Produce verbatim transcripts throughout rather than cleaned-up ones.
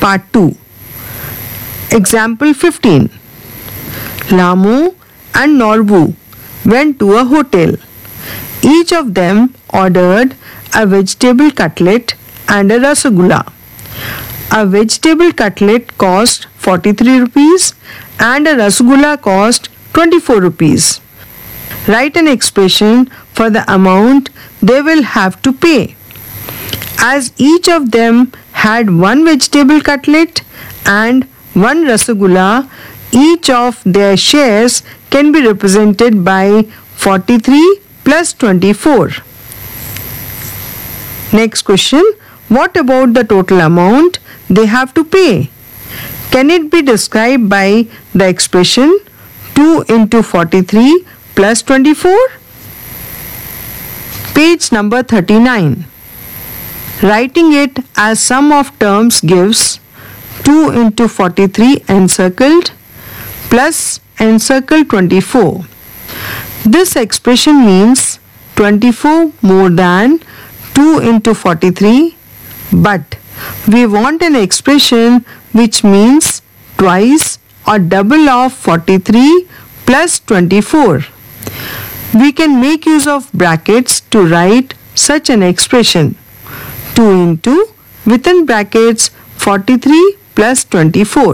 Part two. Example fifteen. Lamu and Norbu went to a hotel. Each of them ordered a vegetable cutlet and a rasgulla. A vegetable cutlet cost forty-three rupees and a rasgulla cost twenty-four rupees. Write an expression for the amount they will have to pay. As each of them had one vegetable cutlet and one rasgulla, each of their shares can be represented by forty-three plus twenty-four. Next question. What about the total amount they have to pay? Can it be described by the expression two into forty-three plus twenty-four? Page number thirty-nine. Writing it as sum of terms gives two into forty-three encircled plus encircled twenty-four. This expression means twenty-four more than two into forty-three, but we want an expression which means twice or double of forty-three plus twenty-four. We can make use of brackets to write such an expression. two into within brackets forty-three plus twenty-four.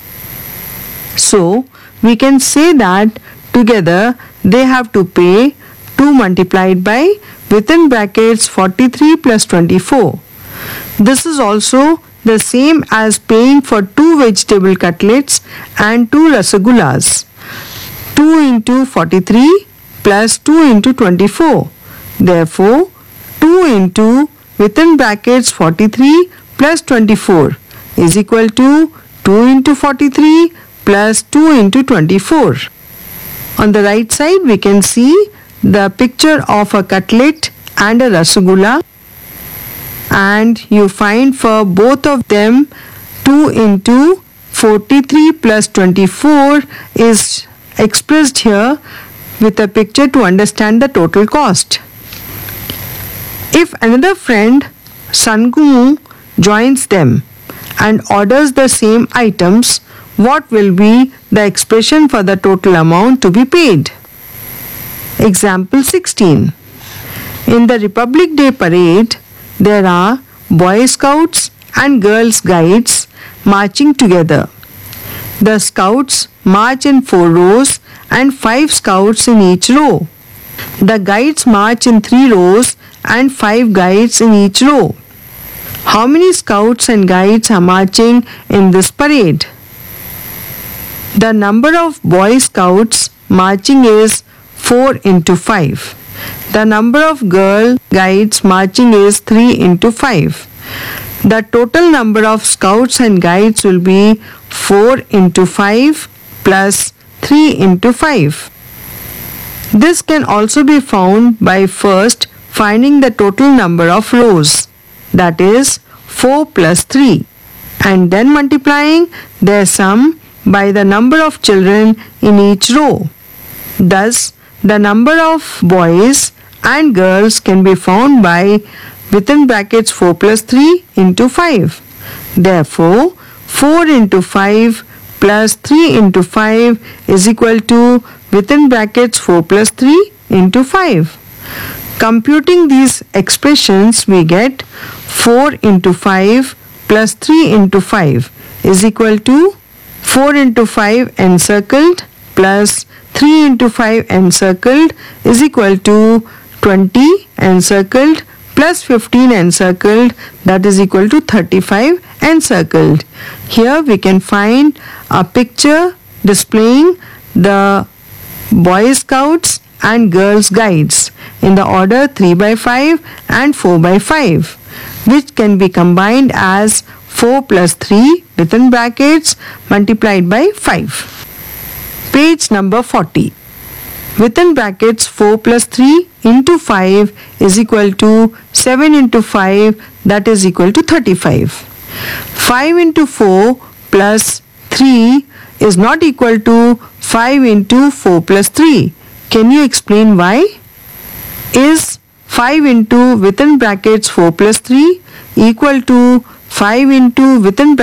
So we can say that together they have to pay two multiplied by within brackets forty-three plus twenty-four. This is also the same as paying for two vegetable cutlets and two rasgullas. two into forty-three plus two into twenty-four. Therefore, two into within brackets forty-three plus twenty-four is equal to two into forty-three plus two into twenty-four. On the right side we can see the picture of a cutlet and a rasgulla, and you find for both of them two into forty-three plus twenty-four is expressed here with a picture to understand the total cost. If another friend, Sangumu, joins them and orders the same items, what will be the expression for the total amount to be paid? Example sixteen. In the Republic Day parade, there are Boy Scouts and Girls Guides marching together. The Scouts march in four rows and five Scouts in each row. The Guides march in three rows and five Guides in each row. How many Scouts and Guides are marching in this parade? The number of Boy Scouts marching is four into five. The number of Girl Guides marching is three into five. The total number of Scouts and Guides will be four into five plus three into five. This can also be found by first finding the total number of rows, that is four plus three, and then multiplying their sum by the number of children in each row. Thus, the number of boys and girls can be found by within brackets four plus three into five. Therefore, four into five plus three into five is equal to within brackets four plus three into five. Computing these expressions, we get four into five plus three into five is equal to four into five encircled plus three into five encircled is equal to twenty encircled plus fifteen encircled, that is equal to thirty-five encircled. Here we can find a picture displaying the Boy Scouts and Girls Guides in the order three by five and four by five, which can be combined as four plus three within brackets multiplied by five. Page number forty. Within brackets four plus three into five is equal to seven into five, that is equal to thirty-five. five into four plus three is not equal to five into four plus three. Can you explain why? Is five into within brackets four plus three equal to five into within brackets